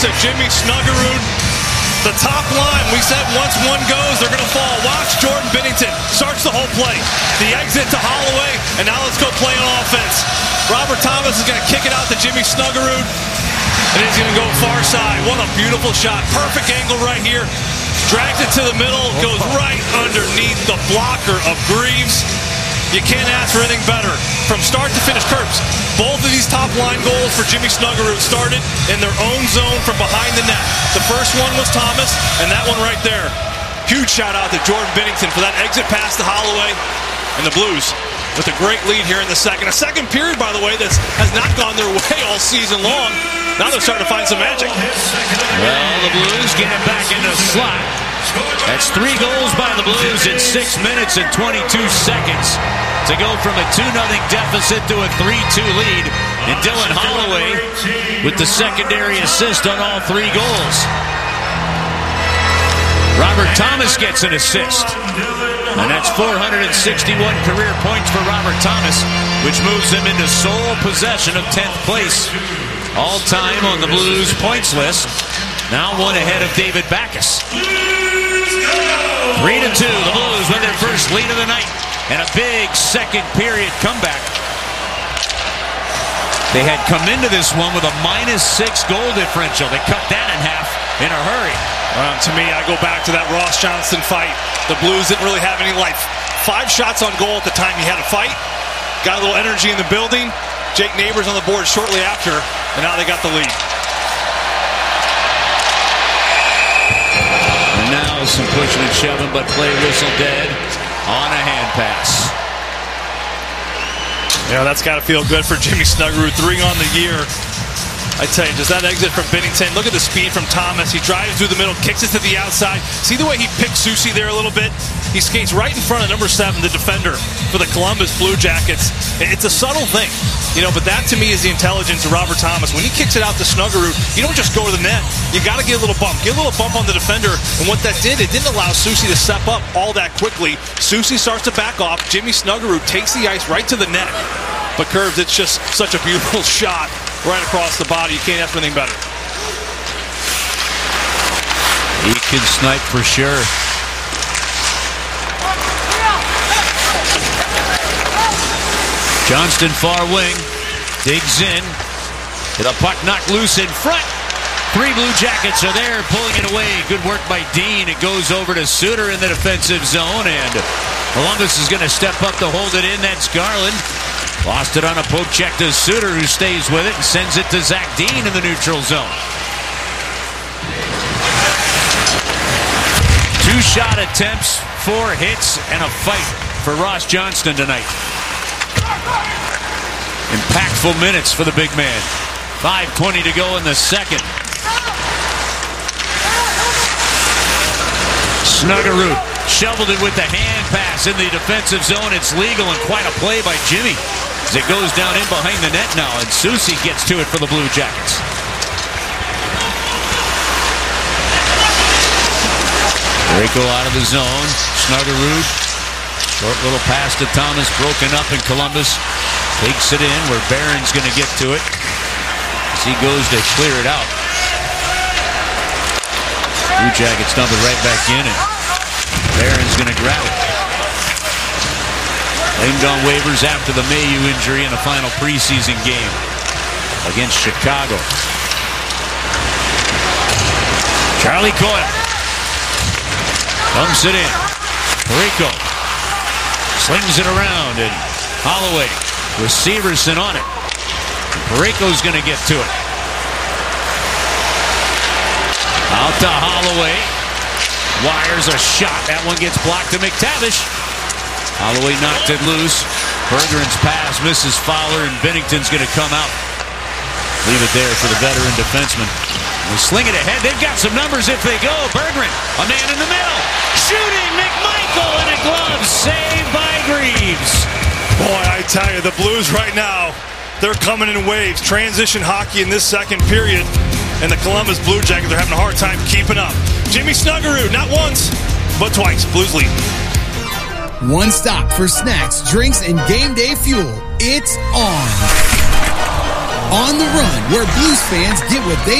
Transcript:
to Jimmy Snuggerud. The top line, we said once one goes, they're going to fall. Watch Jordan Binnington starts the whole play. The exit to Holloway, and now let's go play on offense. Robert Thomas is going to kick it out to Jimmy Snuggerud, and he's going to go far side. What a beautiful shot. Perfect angle right here. Drags it to the middle, goes right underneath the blocker of Greaves. You can't ask for anything better. From start to finish, Curbs, both of these top line goals for Jimmy Snuggerud started in their own zone from behind the net. The first one was Thomas, and that one right there. Huge shout out to Jordan Binnington for that exit pass to Holloway. And the Blues with a great lead here in the second. A second period, by the way, that has not gone their way all season long. Now they're starting to find some magic. Well, the Blues get it back in the slot. That's 3 goals by the Blues in 6 minutes and 22 seconds to go from a 2-0 deficit to a 3-2 lead. And Dylan Holloway with the secondary assist on all 3 goals. Robert Thomas gets an assist. And that's 461 career points for Robert Thomas, which moves him into sole possession of 10th place all time on the Blues points list. Now one ahead of David Backes. 3-2, the Blues with their first lead of the night. And a big second period comeback. They had come into this one with a -6 goal differential. They cut that in half in a hurry. To me, I go back to that Ross Johnston fight. The Blues didn't really have any life. 5 shots on goal at the time he had a fight. Got a little energy in the building. Jake Neighbors on the board shortly after, and now they got the lead. And now some pushing and shoving, but play whistle dead on a hand pass. Yeah, that's got to feel good for Jimmy Snuggerud. 3 on the year. I tell you, just that exit from Binnington. Look at the speed from Thomas. He drives through the middle, kicks it to the outside. See the way he picked Soucy there a little bit? He skates right in front of number 7, the defender for the Columbus Blue Jackets. It's a subtle thing, but that to me is the intelligence of Robert Thomas. When he kicks it out to Snuggerud, you don't just go to the net. You got to get a little bump. Get a little bump on the defender. And what that did, it didn't allow Soucy to step up all that quickly. Soucy starts to back off. Jimmy Snuggerud takes the ice right to the net. But Curbs, it's just such a beautiful shot right across the body. You can't ask for anything better. He can snipe for sure. Johnston far wing. Digs in. The puck knocked loose in front. 3 Blue Jackets are there pulling it away. Good work by Dean. It goes over to Suter in the defensive zone. And Columbus is going to step up to hold it in. That's Garland. Lost it on a poke check to Suter, who stays with it and sends it to Zach Dean in the neutral zone. 2 shot attempts, 4 hits, and a fight for Ross Johnston tonight. Impactful minutes for the big man. 5:20 to go in the second. Snuggerud shoveled it with the hand pass in the defensive zone. It's legal and quite a play by Jimmy. As it goes down in behind the net now, and Soucy gets to it for the Blue Jackets. Parayko out of the zone. Snuggerud. Short little pass to Thomas, broken up in Columbus. Takes it in where Barron's going to get to it as he goes to clear it out. Blue Jackets dump it right back in, and Barron's going to grab it. Named on waivers after the Mayu injury in the final preseason game against Chicago. Charlie Coyle dumps it in. Parayko slings it around, and Holloway with Severson on it. Parayko's going to get to it. Out to Holloway. Wires a shot. That one gets blocked to McTavish. Holloway knocked it loose. Bergeron's pass misses Fowler, and Binnington's going to come out. Leave it there for the veteran defenseman. They sling it ahead. They've got some numbers if they go. Bergeron, a man in the middle. Shooting McMichael, and a glove saved by Greaves. Boy, I tell you, the Blues right now, they're coming in waves. Transition hockey in this second period. And the Columbus Blue Jackets are having a hard time keeping up. Jimmy Snuggerud, not once, but twice. Blues lead. One stop for snacks, drinks, and game day fuel. It's On the Run, where Blues fans get what they